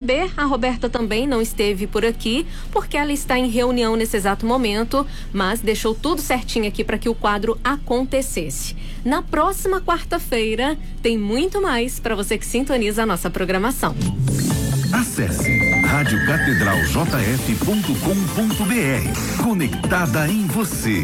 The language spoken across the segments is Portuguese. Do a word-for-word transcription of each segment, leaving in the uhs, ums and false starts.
receber. A Roberta também não esteve por aqui, porque ela está em reunião nesse exato momento, mas deixou tudo certinho aqui para que o quadro acontecesse. Na próxima quarta-feira, tem muito mais para você que sintoniza a nossa programação. Acesse rádio catedral j f ponto com ponto b r. Conectada em você.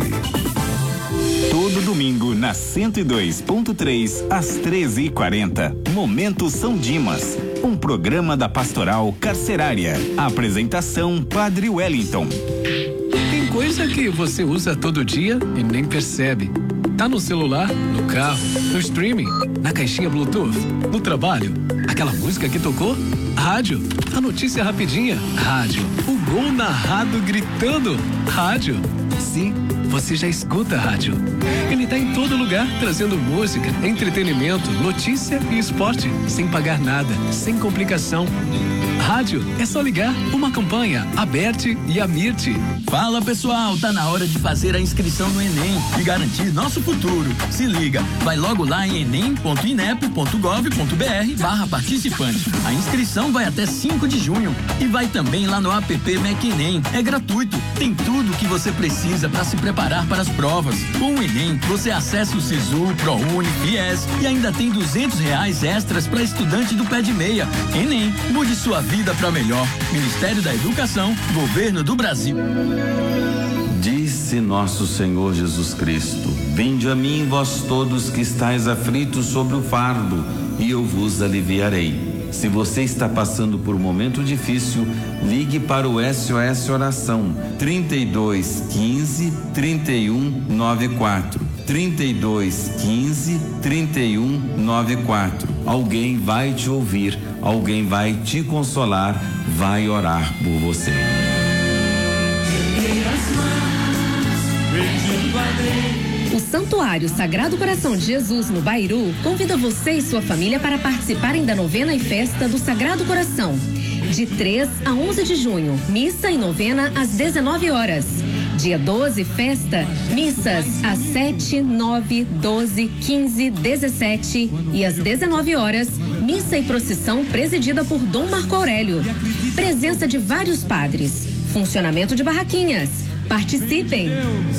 Todo domingo na cento e dois ponto três, às treze e quarenta. Momento São Dimas, um programa da Pastoral Carcerária. Apresentação Padre Wellington. Tem coisa que você usa todo dia e nem percebe. Tá no celular, no carro, no streaming, na caixinha Bluetooth, no trabalho. Aquela música que tocou? Rádio. A notícia rapidinha? Rádio. O gol narrado gritando? Rádio. Sim, você já escuta a rádio. Ele tá em todo lugar, trazendo música, entretenimento, notícia e esporte, sem pagar nada, sem complicação. Rádio é só ligar. Uma campanha, Aberte e Amirte. Fala pessoal, tá na hora de fazer a inscrição no Enem e garantir nosso futuro. Se liga, vai logo lá em enem ponto inep ponto gov ponto br barra participante. A inscrição vai até cinco de junho e vai também lá no app MecEnem. É gratuito, tem tudo o que você precisa para se preparar para as provas. Com o Enem, você acessa o Sisu, ProUni, Fies e ainda tem duzentos reais extras para estudante do pé de meia. Enem, mude sua vida para melhor. Ministério da Educação, Governo do Brasil. Disse nosso Senhor Jesus Cristo: vinde a mim, vós todos que estáis aflitos sobre o fardo, e eu vos aliviarei. Se você está passando por um momento difícil, ligue para o S O S Oração trinta e dois, quinze, trinta e um, noventa e quatro. trinta e dois, quinze, trinta e um, noventa e quatro. Alguém vai te ouvir, alguém vai te consolar, vai orar por você. O Santuário Sagrado Coração de Jesus, no Bairu, convida você e sua família para participarem da novena e festa do Sagrado Coração. De três a onze de junho, missa e novena às dezenove horas. Dia doze, festa, missas às sete, nove, doze, quinze, dezessete e às dezenove horas, missa e procissão presidida por Dom Marco Aurélio. Presença de vários padres. Funcionamento de barraquinhas. Participem!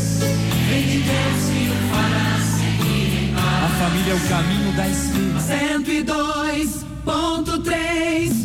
A família é o caminho da esquina. cento e dois ponto três.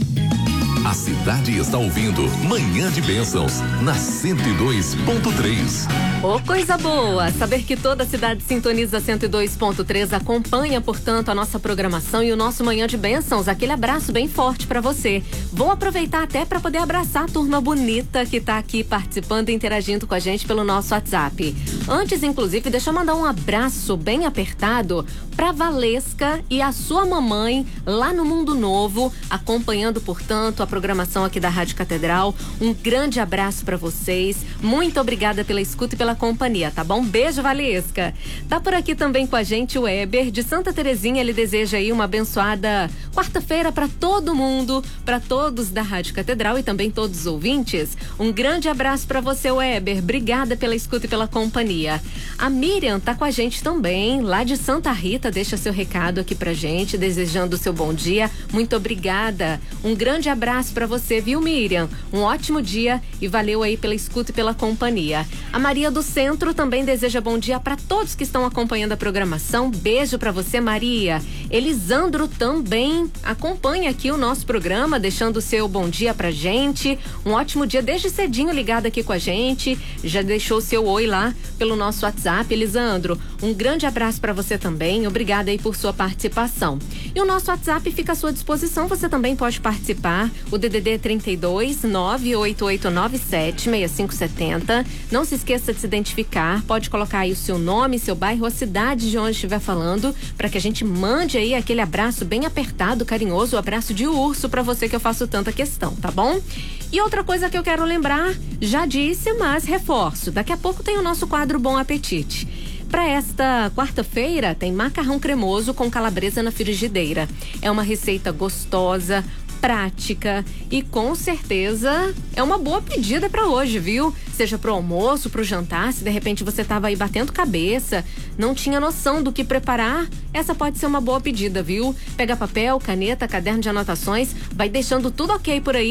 A cidade está ouvindo Manhã de Bênçãos na cento e dois ponto três. Ô, coisa boa! Saber que toda a cidade sintoniza cento e dois ponto três, acompanha, portanto, a nossa programação e o nosso Manhã de Bênçãos. Aquele abraço bem forte para você. Vou aproveitar até para poder abraçar a turma bonita que tá aqui participando e interagindo com a gente pelo nosso WhatsApp. Antes, inclusive, deixa eu mandar um abraço bem apertado para Valesca e a sua mamãe lá no Mundo Novo, acompanhando, portanto, a programação aqui da Rádio Catedral. Um grande abraço para vocês. Muito obrigada pela escuta e pela companhia, tá bom? Beijo, Valesca. Tá por aqui também com a gente o Weber de Santa Terezinha. Ele deseja aí uma abençoada quarta-feira para todo mundo, para todos da Rádio Catedral e também todos os ouvintes. Um grande abraço para você, Weber. Obrigada pela escuta e pela companhia. A Miriam tá com a gente também, lá de Santa Rita. Deixa seu recado aqui pra gente, desejando o seu bom dia. Muito obrigada. Um grande abraço para você, viu, Miriam? Um ótimo dia e valeu aí pela escuta e pela companhia. A Maria do Centro também deseja bom dia para todos que estão acompanhando a programação. Beijo para você, Maria. Elisandro também acompanha aqui o nosso programa, deixando o seu bom dia pra gente. Um ótimo dia, desde cedinho ligado aqui com a gente. Já deixou o seu oi lá pelo nosso WhatsApp, Elisandro. Um grande abraço para você também. Obrigada aí por sua participação. E o nosso WhatsApp fica à sua disposição. Você também pode participar. O D D D é trinta e dois, nove oito oito nove sete, seis cinco sete zero. Não se esqueça de se identificar. Pode colocar aí o seu nome, seu bairro, a cidade de onde estiver falando, para que a gente mande aí aquele abraço bem apertado, carinhoso, o abraço de urso para você que eu faço tanta questão, tá bom? E outra coisa que eu quero lembrar, já disse, mas reforço. Daqui a pouco tem o nosso quadro Bom Apetite. Para esta quarta-feira tem macarrão cremoso com calabresa na frigideira. É uma receita gostosa, prática e com certeza é uma boa pedida para hoje, viu? Seja pro almoço, pro jantar, se de repente você tava aí batendo cabeça, não tinha noção do que preparar, essa pode ser uma boa pedida, viu? Pega papel, caneta, caderno de anotações, vai deixando tudo ok por aí.